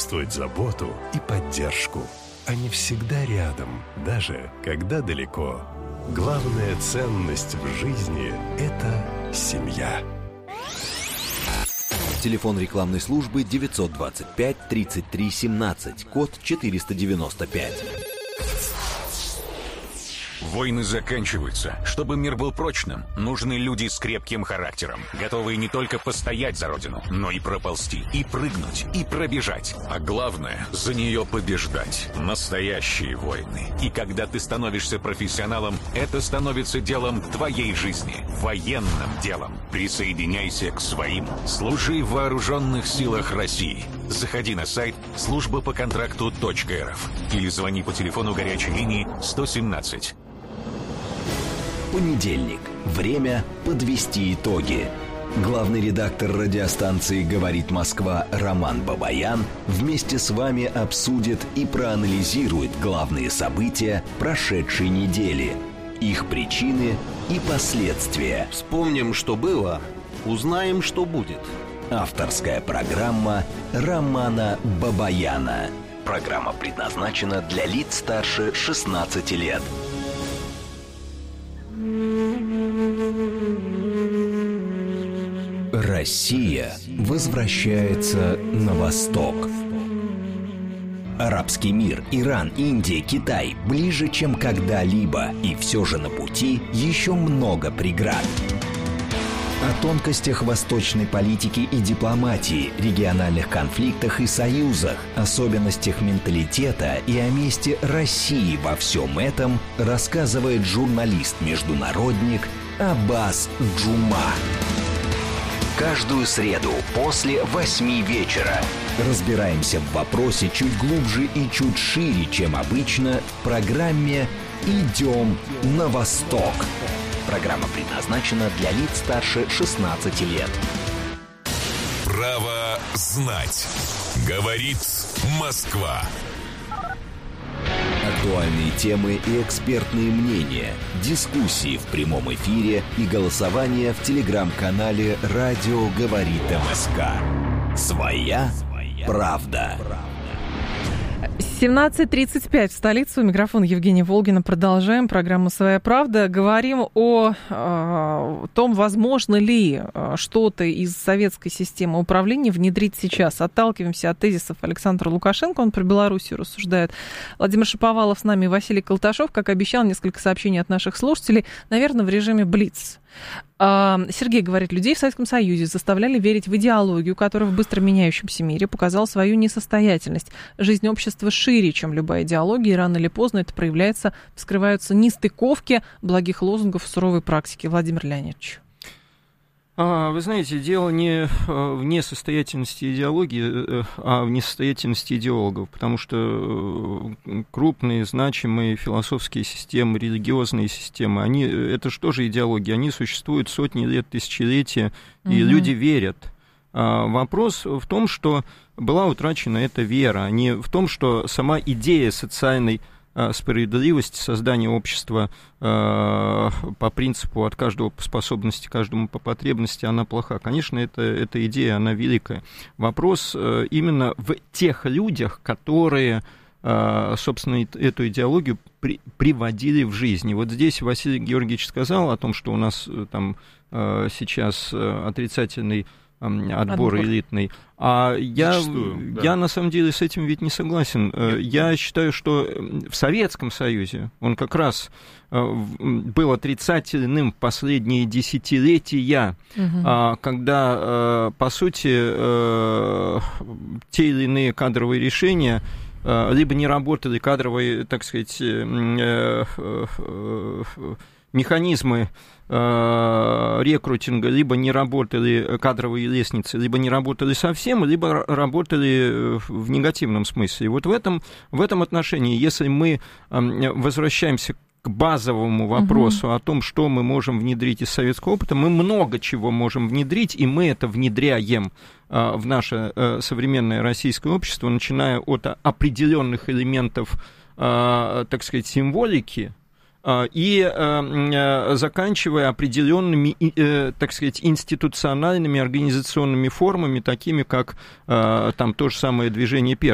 чувствовать заботу и поддержку. Они всегда рядом, даже когда далеко. Главная ценность в жизни – это семья. Телефон рекламной службы 925 33 17, код 495. Войны заканчиваются. Чтобы мир был прочным, нужны люди с крепким характером, готовые не только постоять за родину, но и проползти, и прыгнуть, и пробежать. А главное, за нее побеждать. Настоящие войны. И когда ты становишься профессионалом, это становится делом твоей жизни. Военным делом. Присоединяйся к своим. Служи в вооруженных силах России. Заходи на сайт службапоконтракту.рф или звони по телефону горячей линии 117. Понедельник. Время подвести итоги. Главный редактор радиостанции «Говорит Москва» Роман Бабаян вместе с вами обсудит и проанализирует главные события прошедшей недели, их причины и последствия. Вспомним, что было, узнаем, что будет. Авторская программа Романа Бабаяна. Программа предназначена для лиц старше 16 лет. Россия возвращается на восток. Арабский мир, Иран, Индия, Китай ближе, чем когда-либо, и все же на пути еще много преград. О тонкостях восточной политики и дипломатии, региональных конфликтах и союзах, особенностях менталитета и о месте России во всем этом рассказывает журналист-международник Аббас Джума. Каждую среду после 8 вечера разбираемся в вопросе чуть глубже и чуть шире, чем обычно, в программе «Идем на восток». Программа предназначена для лиц старше 16 лет. Право знать. Говорит Москва. Актуальные темы и экспертные мнения, дискуссии в прямом эфире и голосование в телеграм-канале «Радио говорит МСК». Своя правда. 17:35 в столице. У микрофона Евгения Волгина. Продолжаем программу «Своя правда». Говорим о том, возможно ли что-то из советской системы управления внедрить сейчас. Отталкиваемся от тезисов Александра Лукашенко. Он про Белоруссию рассуждает. Владимир Шаповалов с нами и Василий Колташов. Как обещал, несколько сообщений от наших слушателей. Наверное, в режиме «Блиц». Сергей говорит, людей в Советском Союзе заставляли верить в идеологию, которая в быстро меняющемся мире показала свою несостоятельность. Жизнь общества шире, чем любая идеология, и рано или поздно это проявляется, вскрываются нестыковки благих лозунгов и суровой практики. Владимир Леонидович. Вы знаете, дело не в несостоятельности идеологии, а в несостоятельности идеологов, потому что крупные, значимые философские системы, религиозные системы, это же тоже идеологии, они существуют сотни лет, тысячелетия, и люди верят. Вопрос в том, что была утрачена эта вера, а не в том, что сама идея социальной справедливости, создания общества по принципу от каждого по способности, каждому по потребности, она плоха. Конечно, эта идея, она великая. Вопрос именно в тех людях, которые, собственно, эту идеологию приводили в жизнь. И вот здесь Василий Георгиевич сказал о том, что у нас там сейчас отрицательный отбор элитный. Я на самом деле с этим ведь не согласен. Я считаю, что в Советском Союзе он как раз был отрицательным последние десятилетия, когда, по сути, те или иные кадровые решения либо не работали, кадровые, так сказать, механизмы рекрутинга, либо не работали кадровые лестницы, либо не работали совсем, либо работали в негативном смысле. И вот в этом отношении, если мы возвращаемся к базовому вопросу о том, что мы можем внедрить из советского опыта, мы много чего можем внедрить, и мы это внедряем в наше современное российское общество, начиная от определенных элементов, так сказать, символики, и заканчивая определенными, так сказать, институциональными, организационными формами, такими как там то же самое движение